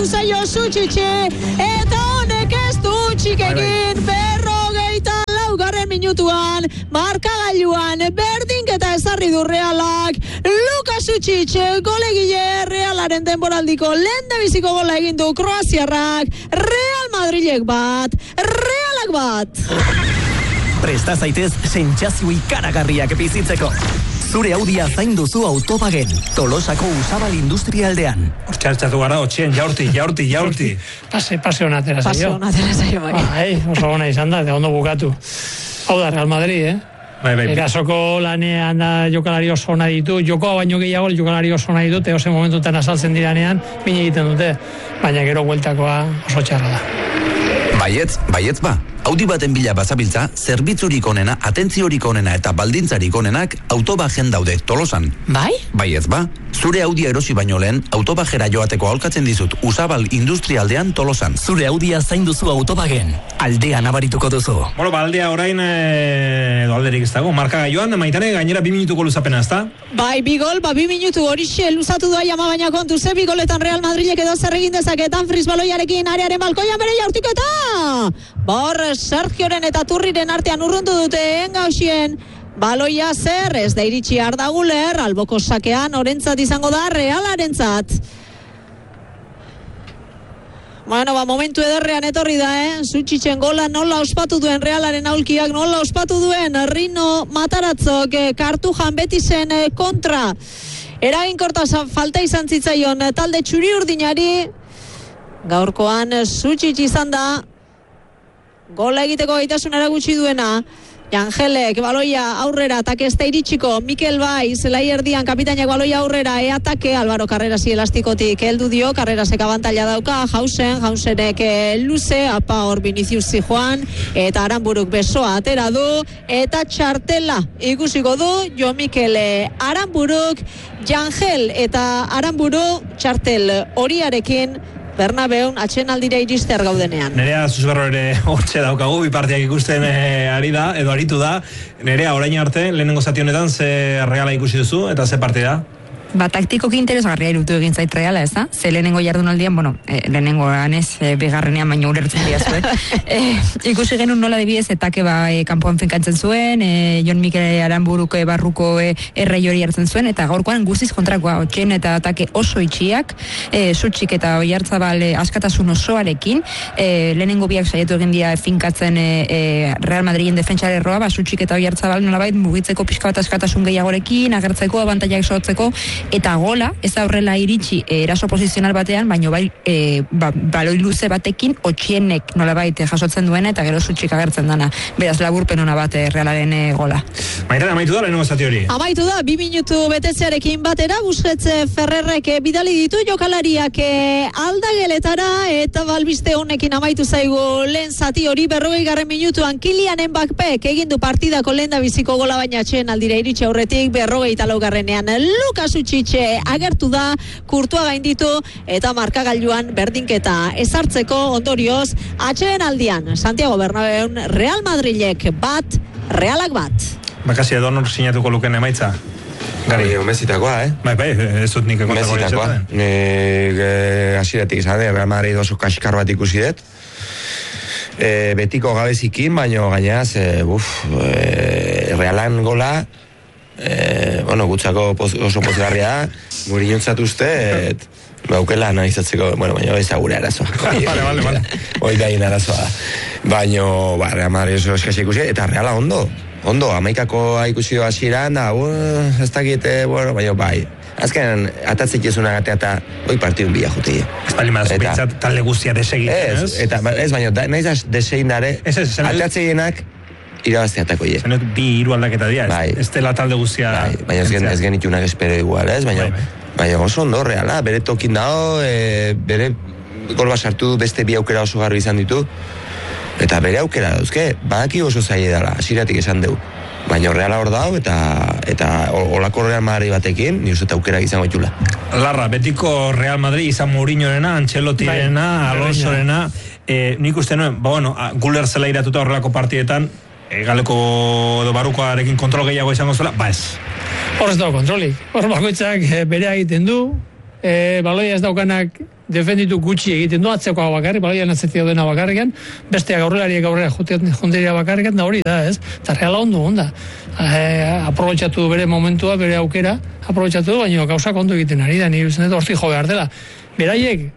heldu zaio Suchitxi, eta honek ez du txikekin 44. minutuan, markagailuan berdinketa ezarri du Realak. Luka Suchitxi golegile Realaren denboraldiko lehendabiziko gola egin du kroaziarrak. Real Madrilek bat, Realak bat. Presta zaitez sentsazio ikaragarriak bizitzeko. Zure Audia zain duzu Autobagen, Tolosako Usabal Industrialdean. Hortxartxatu gara, otxien, jaurti. Pase honatera zaio. Bai. Oso gona izan da, ondo bukatu. Hau da, Real Madrid, Bai. Erasoko lanean da jokalari oso ona ditu, jokoa baino gehiago jokalari oso ona ditute, ose momentutan azaltzen diranean, bine egiten dute, baina gero bueltakoa oso txarra da. Baietz ba. Audi baten bila bazabiltza, zerbitzurik onena, atentziorik onena eta baldintzarik onenak Autobagen daude Tolosan. Bai? Baietz ba. Zure Audia erosi baino lehen, Autobagera joateko aholkatzen dizut Usabal Industrialdean Tolosan. Zure Audia zain duzu Autobagen, aldea nabarituko duzu. Bueno, aldea orain edo alderik ez dago. Markagailuan, Maitane, gainera 2 minutuko luzapena, ez da? Bai, 2 gol, 2 minutu horixe luzatu doa jama baina kontu ze 2 goletan Real Madrilek edo zer egin dezaketan Fris baloiarekin arearen balkoian bere jaurtiketa! Bor, Sergioren eta Turriren artean urrundu dute engausien baloia zer, ez da iritsi Arda Güler, alboko sakean orentzat izango da Realarentzat. Bueno, momentu ederrean etorri da, Suchitxen gola nola ospatu duen Realaren aulkiak, nola ospatu duen Rino Mataratzok Kartujan Betisen kontra. Eraginkorta falta izan zitzaion talde txuri urdinari, gaurkoan Suchitx izan da gola egiteko gaitasun erakutsi duena. Jangelek baloia aurrera, atake ez da iritsiko. Mikel Bai, zelai erdian kapitainak baloia aurrera, atake Álvaro Carrerasi elastikotik heldu dio, Carrerasek abantaila dauka, Jausenek luze, apa hor Vinicius Zijoan, eta Aranburuk besoa atera du, eta txartela ikusiko du, Jo Mikel Aranburuk, Jangel eta Aranburu txartel horiarekin Bernabeun atxenaldira irister gaudenean. Nerea Zuzgarro ere hortxe daukagu, bi partiak ikusten aritu da. Nerea, orain arte, lehenengo zati honetan, ze Reala ikusi duzu eta ze partida? Taktikoki interesgarria irutu egin zait Reala, ez da? Ze lehenengo jardunaldian, lehenengo ganez, bigarrenean baino ulertzen dira zuen. Ikusi genuen nola debidez, etake kanpoan finkatzen zuen, Jon Mikel Aranburuk barruko errei hori hartzen zuen, eta gaurkoan guztiz kontrakoa, otxen eta atake oso itxiak, Suchik eta Oiartzabal askatasun osoarekin, lehenengo biak saiatu egin dira finkatzen Real Madriden defentsare erroa, Suchik eta Oiartzabal nolabait mugitzeko pixka bat askatasun gehiagorekin, agertzeko, abantaiak sortzeko, eta gola, ez da horrela iritsi eraso posizional batean, baino baloi luze batekin otxienek nolabait jasotzen duena eta gero Suchik agertzen dana. Beraz laburpen ona bat Realaren gola. Maitane, amaitu da lehenengo zati hori? Amaitu da, 2 minutu betetzearekin batera, Busquets Ferrerrek bidali ditu jokalariak aldageletara, eta balbiste honekin amaitu zaigu lehen zati hori. 40. minutuan Kylian Mbappek egindu partidako lehendabiziko gola, baina atxenaldira iritsi aurretik 44. Luka Suchitx agertu da, Kurtua gainditu eta markagailuan berdinketa ezartzeko ondorioz atxenaldian Santiago Bernabeun Real Madrilek bat, Realak bat. Bakasi edo nor sinatuko luken emaitza? Gari, Mesitakoa, Bai, ez dut nik ekontako Mesitakoa. Asiratik izan, Real Madrid oso kaskar bat ikusi dut. Betiko gabezikin, baino gainaz, Realan gola, gutzako oso pozgarria, guri jontzat uste, baukela analizatzeko, baina ez da gure arazoa. Vale. Hoi da arazoa. Baina, Real Madrid oso eskasi ikusi, eta Reala ondo, 11 ikusi hasieran da, ez dakite, baina bai. Azken, atatzik ezuna gatea eta hoi partidun bila juti. Ez bali madaz, bintzat talde guztia desegiten, ez? Ez, baina, nahiz desegin dare, atatzeienak irabazteatako ie. Zenet 2-3 aldaketa dira, ez dela talde guztia... Baina ez genitunak espero igual, ez? Baina oso ondo, Reala, bere tokin dago, bere golba sartu beste 2 aukera oso garri izan ditu, eta bere aukera dauzke, badaki oso zaila dela, asiratik esan dugu. Baina Reala hor dago, eta olako Real Madrid batekin, ni uste aukera izango itxula. Larra, betiko Real Madrid izan Mourinhorena, Ancelottirena, Alonsorena, nik uste nuen, Güler zela iratuta horrelako partidetan, galeko edo barrukoarekin kontrol gehiago izango zuela, ez. Hor ez dago kontrolik. Hor bakoitzak berea egiten du, baloia ez daukanak defenditu gutxi egiten du, atzekoa bakarrik, baloian atzetik dena bakarrikan, besteak aurrelariak aurrera junteria bakarrikan, da hori da, ez? Eta reala onda. Aprobetxatu bere momentua, bere aukera, aprobetxatu, baina gauzak ondo egiten ari da, nire zen hortik jo behar dela. Beraiek,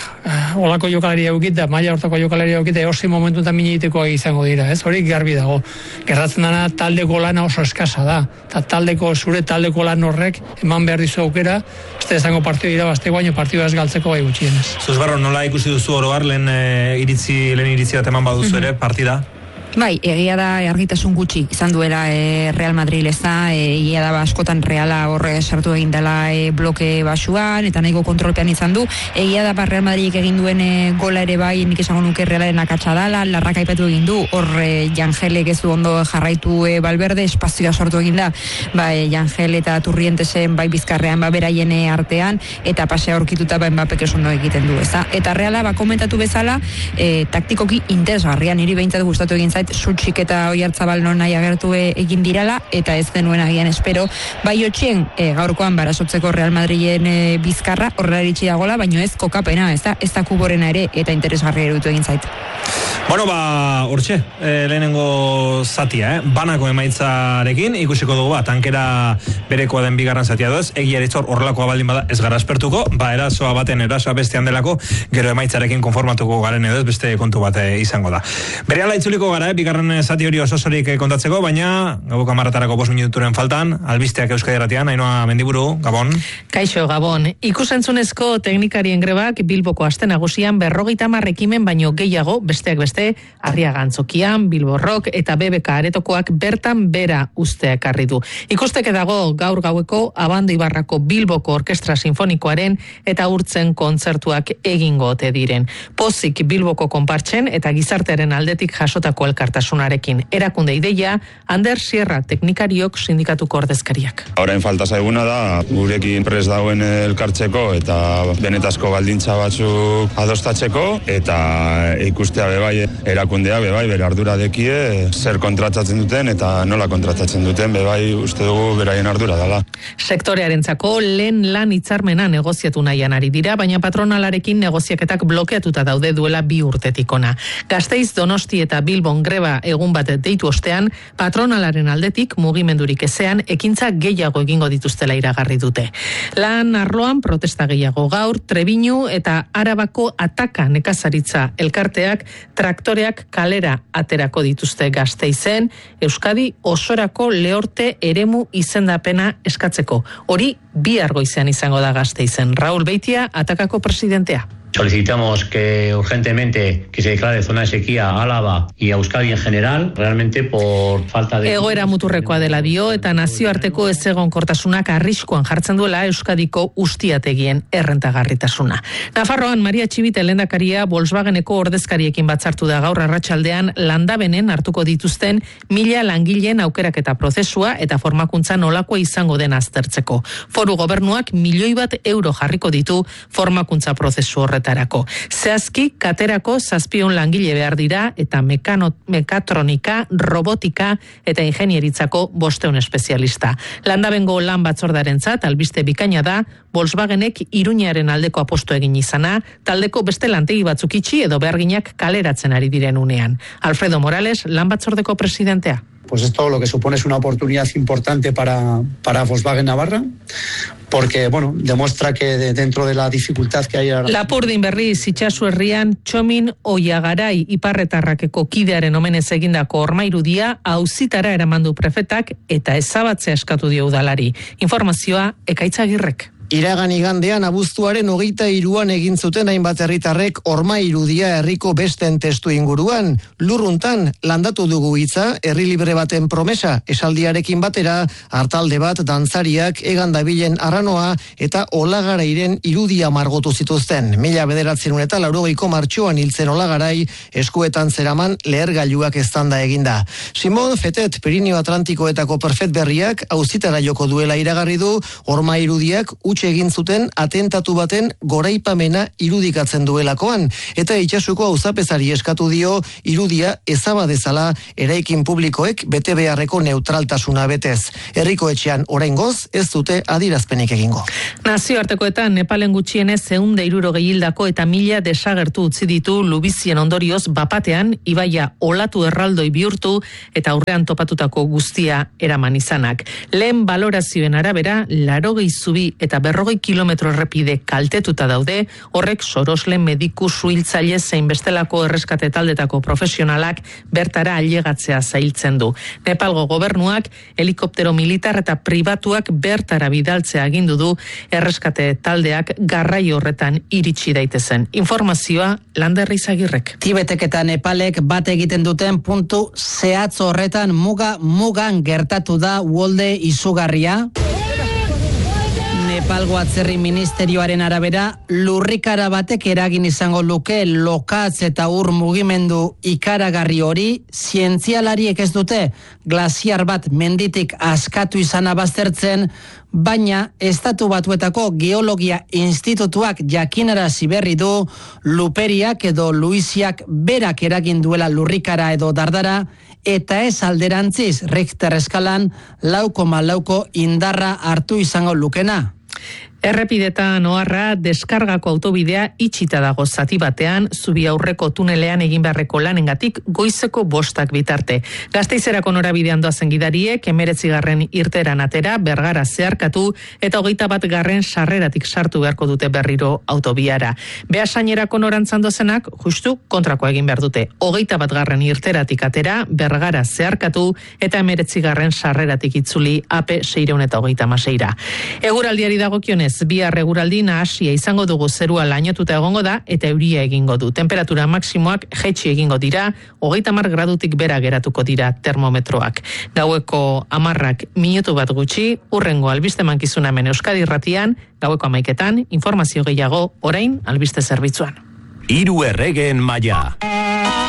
olako jokalaria eukita, maila hortako jokalaria eukita, eosi momentu eta minitekoa izango dira, ez? Hori garbi dago. Gertatzen dana taldeko lana oso eskasa da. Eta zure taldeko lan horrek eman behar dizu aukera, ez da izango partio dira bazteko, baina partioa ez galtzeko bai gutxienez. Zuzbarro, nola ikusi duzu oro har, lehen iritzi bat eman baduzu ere, partida? Bai, egia da argitasun gutxi izan duela Real Madrid eza, egia da askotan Reala horre sartu egin dela bloke basuan, eta nahiko kontrolpean izan du. Egia da Real Madrid egin duen gola ere bai, nik esango nuke Realaren akatsa dala, Larrak aipatu egin du, hor Jangelek ez du ondo jarraitu Valverde, espazioa sortu egin da, bai Jangel eta Turrientesen bai bizkarrean beraien artean, eta pasea aurkituta bai Mbappek ez ondo egiten du, eza. Eta Reala komentatu bezala, taktikoki interesgarria, niri behintzat gustatu egin Zutxik eta Oiartzabal non nahi agertu egin dirala, eta ez denuen agian espero, bai otxien gaurkoan barasotzeko Real Madriden bizkarra, horrela iritsi dagoela, baino ez kokapena, ez da kuborena ere, eta interesgarria erutu egin zait. Bueno, hortxe, lehenengo zatia, banako emaitzarekin, ikusiko dugu, tankera berekoa den bigarren zatia doez, egia eritzor horrelakoa baldin bada ez gara espertuko, erasoa baten erasoa bestean delako, gero emaitzarekin konformatuko garen edo ez beste kontu bat izango da. Berehala itzuliko gara, bigarren zati hori osorik kontatzeko, baina gabuk amaratarako 5 minuturen faltan, albisteak Euskadi Irratian, Ainhoa Mendiburu, Gabon. Kaixo, Gabon. Ikusentzunezko teknikarien grebak Bilboko aste nagusian 50 ekimen baino gehiago, besteak beste, Arriaga Antzokian, Bilbo Rock eta BBK aretokoak bertan bera usteak arri du. Ikusteke dago gaur gaueko Abando Ibarrako Bilboko Orkestra Sinfonikoaren eta urtzen kontzertuak egingo ote diren. Pozik Bilboko konpartzen eta gizartearen aldetik jasotako elkartasunarekin. Erakunde ideia, Ander Sierra teknikariok sindikatuko ordezkariak. Orain falta zaiguna da, gurekin prest dauen elkartzeko eta benetazko baldintza batzuk adostatzeko, eta ikustea bebai erakundea bebai bere ardura dekie zer kontratatzen duten eta nola kontratatzen duten bebai uste dugu beraien ardura dela. Sektorearentzako lehen lan hitzarmena negoziatu nahian ari dira, baina patronalarekin negoziaketak blokeatuta daude duela 2 urtetik ona. Gasteiz, Donosti eta Bilbon greba egun bat deitu ostean, patronalaren aldetik mugimendurik ezean ekintza gehiago egingo dituztela iragarri dute. Lan arloan protesta gehiago gaur, Trebiñu eta Arabako Ataka nekazaritza elkarteak traktoreak kalera aterako dituzte Gasteizen, Euskadi osorako lehorte eremu izendapena eskatzeko. Hori bihar goizean izango da Gasteizen. Raúl Beitia, Atakako presidentea. Solicitamos que urgentemente que se declare zona de sequía a Álava y a Euskadi en general, realmente por falta de... Egoera muturrekoa dela dio eta nazioarteko ezegonkortasunak arriskuan jartzen duela Euskadiko ustiategien errentagarritasuna. Nafarroan Maria Txibite lehendakaria Volkswageneko ordezkariekin batzartu da gaur arratsaldean landabenen hartuko dituzten 1000 langileen aukeraketa prozesua eta formakuntza nolakoa izango den aztertzeko. Foru gobernuak €1.000.000 jarriko ditu formakuntza prozesu horretarako. Zehazki, katerako 700 langile behar dira eta mekatronika, robotika eta ingenieritzako 500 espezialista. Landabengo lan batzordarentzat albiste bikaina da, Volkswagenek Iruñaren aldeko aposto egin izana, taldeko beste lantegi batzuk itxi edo beharginak kaleratzen ari diren unean. Alfredo Morales, lan batzordeko presidentea. Pues esto lo que supone es una oportunidad importante para Volkswagen Navarra, porque, bueno, demuestra que dentro de la dificultad que hay... Lapurdin berriz, Itxasu herrian, Txomin Oiagarai iparretarrakeko kidearen omenez egindako hormairudia auzitara eramandu prefetak eta ezabatzea eskatu dio udalari. Informazioa, Ekaitz Agirrek. Iragan igandean abuztuaren 23an egin zuten hainbat herritarrek hormairudia herriko besten testu inguruan. Lurruntan landatu dugu hitza herri libre baten promesa, esaldiarekin batera hartalde bat dantzariak egan dabilen arranoa eta Olagarairen irudia margotu zituzten. 1980ko martxoan hiltzen Olagarai eskuetan zeraman lehergailuak eztanda eginda. Simon Fetet Pirinio Atlantikoetako perfet berriak auzitara joko duela iragarri du hormairudiak erakutsi egin zuten atentatu baten goraipamena irudikatzen duelakoan, eta Itsasuko auzapezari eskatu dio irudia ezabadezala eraikin publikoek bete beharreko neutraltasuna betez. Herriko etxean oraingoz ez dute adierazpenik egingo. Nazioartekoetan Nepalen gutxienez 160 hildako eta 1000 desagertu utzi ditu lubizien ondorioz bapatean ibaia olatu erraldoi bihurtu eta aurrean topatutako guztia eraman izanak. Lehen balorazioen arabera 80 zubi eta 40 kilometro errepide kaltetuta daude, horrek sorosle mediku suhiltzaile zein bestelako erreskate taldetako profesionalak bertara ailegatzea zailtzen du. Nepalgo gobernuak helikoptero militar eta pribatuak bertara bidaltzea agindu du erreskate taldeak garraio horretan iritsi daitezen. Informazioa Lander Izagirrek. Tibetek eta Nepalek bat egiten duten puntu zehatz horretan mugan gertatu da uholde izugarria. Nepalgo atzerri ministerioaren arabera, lurrikara batek eragin izango luke lokatz eta ur mugimendu ikaragarri hori, zientzialariek ez dute glaziar bat menditik askatu izana baztertzen, baina Estatu Batuetako Geologia Institutuak jakinarazi berri du luperiak edo luiziak berak eragin duela lurrikara edo dardara, eta ez alderantziz Richter eskalan 4,4 indarra hartu izango lukena. Errepidetan oharra deskargako autobidea itxita dago zati batean, zubi aurreko tunelean egin beharreko lanengatik goizeko 5 bitarte. Gasteizerako norabidean doazen gidariek 19. irteran atera, Bergara zeharkatu eta 21. sarreratik sartu beharko dute berriro autobiara. Beasainerako norantzan dozenak justu kontrakoa egin behar dute. 21. irteratik atera, Bergara zeharkatu eta 19. sarreratik itzuli AP 636ra. Eguraldiari dagokionez, bihar eguraldi nahasia izango dugu, zerua lainotuta egongo da eta euria egingo du. Temperatura maksimoak jaitsi egingo dira, 30 gradutik bera geratuko dira termometroak. Gaueko 10 minutu bat gutxi, urrengo albiste mankizuna hemen Euskadi Irratian, gaueko 11etan, informazio gehiago orain albiste zerbitzuan. 3 erregeen maila.